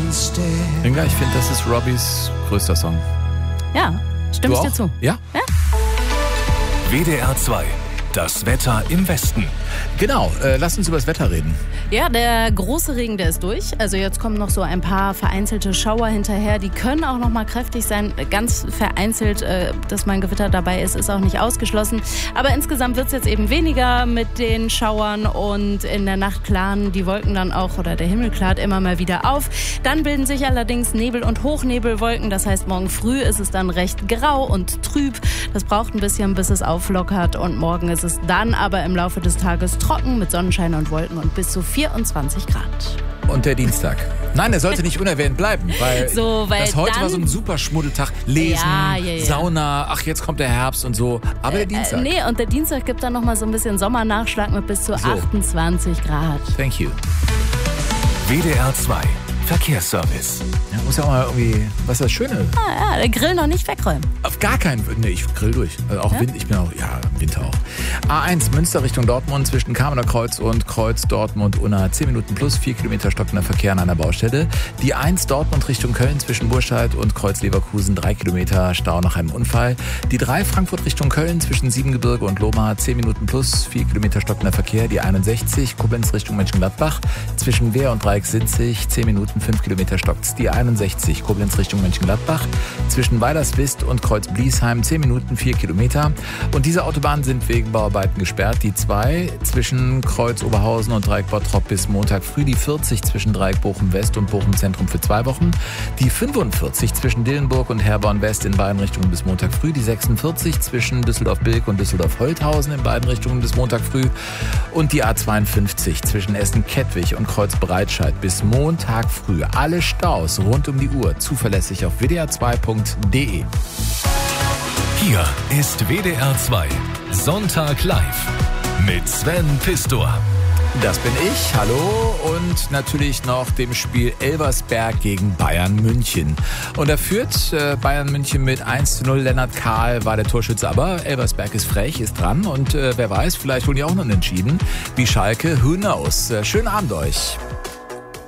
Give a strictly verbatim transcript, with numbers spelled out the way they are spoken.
Inga, ich finde, das ist Robbys größter Song. Ja, stimme ich dir zu. Ja? Ja? W D R zwei. Das Wetter im Westen. Genau, äh, lass uns über das Wetter reden. Ja, der große Regen, der ist durch. Also jetzt kommen noch so ein paar vereinzelte Schauer hinterher. Die können auch noch mal kräftig sein. Ganz vereinzelt, äh, dass mal ein Gewitter dabei ist, ist auch nicht ausgeschlossen. Aber insgesamt wird es jetzt eben weniger mit den Schauern und in der Nacht klaren die Wolken dann auch, oder der Himmel klart immer mal wieder auf. Dann bilden sich allerdings Nebel- und Hochnebelwolken. Das heißt, morgen früh ist es dann recht grau und trüb. Das braucht ein bisschen, bis es auflockert. Und morgen ist es dann aber im Laufe des Tages trocken mit Sonnenschein und Wolken und bis zu vierundzwanzig Grad. Und der Dienstag? Nein, der sollte nicht unerwähnt bleiben, weil, so, weil das heute dann, war so ein super Schmuddeltag. Lesen, ja, ja, ja. Sauna, ach jetzt kommt der Herbst und so. Aber der Dienstag? Äh, nee, und der Dienstag gibt dann nochmal so ein bisschen Sommernachschlag mit bis zu so. achtundzwanzig Grad. Thank you. W D R zwei. Verkehrsservice. Ja, muss ja auch mal irgendwie, was ist das Schöne? Ah, ja, der Grill noch nicht wegräumen. Auf gar keinen Fall. Nee, ich grill durch. Also auch Ja? Wind, ich bin auch, ja, im Winter auch. A eins, Münster Richtung Dortmund zwischen Kamener Kreuz und Kreuz Dortmund Unna zehn Minuten plus, vier Kilometer stockender Verkehr an einer Baustelle. Die eins Dortmund Richtung Köln zwischen Burscheid und Kreuz Leverkusen, drei Kilometer Stau nach einem Unfall. Die drei Frankfurt Richtung Köln zwischen Siebengebirge und Lohmar, zehn Minuten plus, vier Kilometer stockender Verkehr. Die einundsechzig Koblenz Richtung Mönchengladbach zwischen Wehr und Dreieck-Sinzig, zehn Minuten, fünf Kilometer stockt's. Die einundsechzig Koblenz Richtung Mönchengladbach zwischen Weilerswist und Kreuz-Bliesheim, zehn Minuten, vier Kilometer. Und diese Autobahnen sind wegen Bauarbeiten gesperrt. Die zwei zwischen Kreuz Oberhausen und Dreieck Bottrop bis Montag früh. Die vierzig zwischen Dreieck Bochum West und Bochum Zentrum für zwei Wochen. Die fünfundvierzig zwischen Dillenburg und Herborn West in beiden Richtungen bis Montag früh. Die sechsundvierzig zwischen Düsseldorf-Bilk und Düsseldorf-Holthausen in beiden Richtungen bis Montag früh. Und die A zweiundfünfzig zwischen Essen-Kettwig und Kreuz-Breitscheid bis Montag früh. Alle Staus rund um die Uhr zuverlässig auf w d r zwei punkt d e. Hier ist W D R zwei. Sonntag live. Mit Sven Pistor. Das bin ich, hallo, und natürlich noch dem Spiel Elversberg gegen Bayern München. Und da führt äh, Bayern München mit eins zu null. Lennart Kahl war der Torschütze, aber Elversberg ist frech, ist dran und äh, wer weiß, vielleicht holen die auch noch einen Entschieden. Wie Schalke, who knows. Äh, schönen Abend euch.